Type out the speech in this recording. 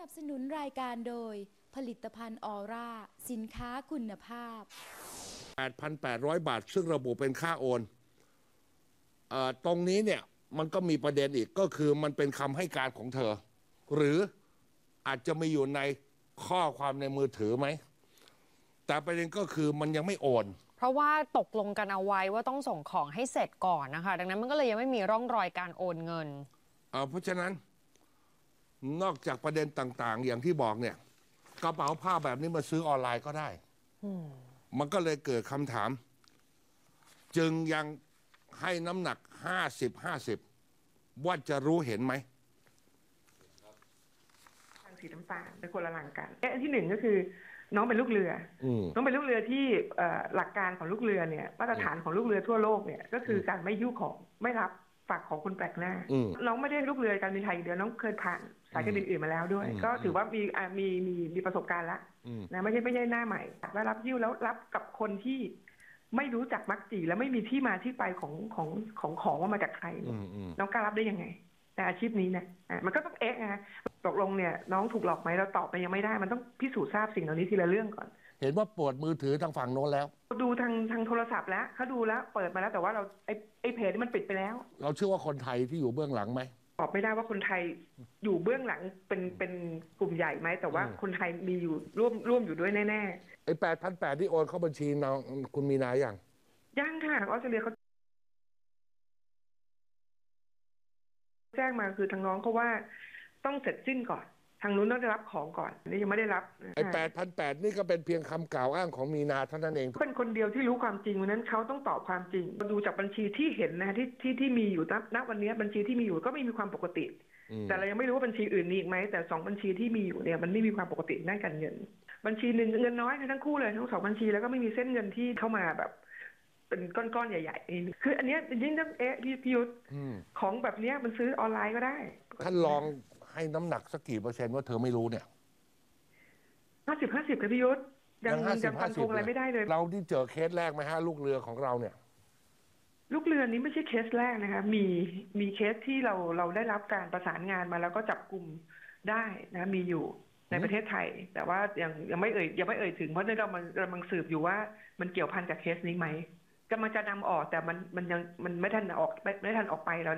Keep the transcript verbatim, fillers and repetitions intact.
นับสนุนรายการโดยผลิตภัณฑ์ออร่าสินค้าคุณภาพแปดพันแปดร้อย บาทซึ่งระบุเป็นค่าโอนเอ่อตรงนี้เนี่ยมันก็มีประเด็นอีกก็คือมันเป็นคำให้การของเธอ หรืออาจจะมีอยู่ในข้อความในมือถือไหม แต่ประเด็นก็คือมันยังไม่โอนเพราะว่าตกลงกันเอาไว้ว่าต้องส่งของให้เสร็จก่อนนะคะดังนั้นมันก็เลยยังไม่มีร่องรอยการโอนเงินเอ่อเพราะฉะนั้นนอกจากประเด็นต่างๆ อย่างที่บอกเนี่ยกระเป๋าผ้าแบบนี้มาซื้อออนไลน์ก็ได้มันก็เลยเกิดคำถาม จึงยังให้น้ำหนักห้าสิบ ห้าสิบว่าจะรู้เห็นไหมทางสีน้ำตาลเป็นคนละหลังกันเอ๊ะที่หนึ่งก็คือน้องเป็นลูกเรือน้องเป็นลูกเรือที่หลักการของลูกเรือเนี่ยมาตรฐานของลูกเรือทั่วโลกเนี่ยก็คือการไม่ยุ่งของไม่รับฝากของคนแปลกหน้าน้องไม่ได้ลูกเรือการบินไทยเดียวน้องเคยผ่านสายการบินอื่นมาแล้วด้วยก็ถือว่ามีมีมีมีประสบการณ์แล้วนะไม่ใช่ไม่ใช่หน้าใหม่ว่ารับยิ้วแล้วรับกับคนที่ไม่รู้จักมักจีและไม่มีที่มาที่ไปของของของของว่ามาจากใครน้องกล้ารับได้ยังไงในอาชีพนี้เนี่ยมันก็ต้องเอ๊ะนะตกลงเนี่ยน้องถูกหลอกไหมเราตอบไปยังไม่ได้มันต้องพิสูจน์ทราบสิ่งเหล่านี้ทีละเรื่องก่อนเห็นว่าปวดมือถือทางฝั่งโน้นแล้วดูทางทางโทรศัพท์แล้วเขาดูแล้วเปิดมาแล้วแต่ว่าเราไอ้ไอ้เพจมันปิดไปแล้วเราเชื่อว่าคนไทยที่อยู่เบื้องหลังไหมตอบไม่ได้ว่าคนไทยอยู่เบื้องหลังเป็นเป็นกลุ่มใหญ่ไหมแต่ว่าคนไทยมีอยู่ร่วมร่วมอยู่ด้วยแน่ๆไอ้แปดพันแปดที่โอนเข้าบัญชีน้องคุณมีนาอย่างยังค่ะออสเตรเลียเขาแจ้งมาคือทางน้องเขาว่าต้องเสร็จสิ้นก่อนทางนู้นต้องได้รับของก่อนนี่ยังไม่ได้รับไอ้แปดพันแปดนี่ก็เป็นเพียงคำกล่าวอ้างของมีนาเท่านั้นเองเป็นคนเดียวที่รู้ความจริงวันนั้นเขาต้องตอบความจริงดูจากบัญชีที่เห็นนะที่ที่ที่มีอยู่ณวันนี้บัญชีที่มีอยู่ก็ไม่มีความปกติแต่เรายังไม่รู้ว่าบัญชีอื่นมีอีกไหมแต่สองบัญชีที่มีอยู่เนี่ยมันไม่มีความปกติด้านการเงินบัญชีหนึ่งเงินน้อยทั้งคู่เลยทั้งสองบัญชีแล้วก็ไม่มีเส้นเงินที่เข้ามาแบบเป็นก้อนๆใหญ่ๆคืออันนี้ยิ่งต้องเอ๊ะพี่ยุทธของแบบนี้มันซื้อออนไลน์ก็ได้ท่านลองให้น้ำหนักสักกี่เปอร์เซ็นต์ว่าเธอไม่รู้เนี่ยห้าสิบห้าสิบกับพี่ยุทธยังยังฟันธงอะไรไม่ได้เลยเราที่เจอเคสแรกไหมฮะลูกเรือของเราเนี่ยลูกเรือนี้ไม่ใช่เคสแรกนะคะมีมีเคสที่เราเราได้รับการประสานงานมาแล้วก็จับกลุ่มได้นะมีอยู่ในประเทศไทยแต่ว่ายังยังไม่เอ่ยยังไม่เอ่ยถึงเพราะเราเรากำลังสืบอยู่ว่ามันเกี่ยวพันกับเคสนี้ไหมกำลังจะนำออกแต่มันมันยังมันไม่ทันออกไม่ทันออกไปแล้ว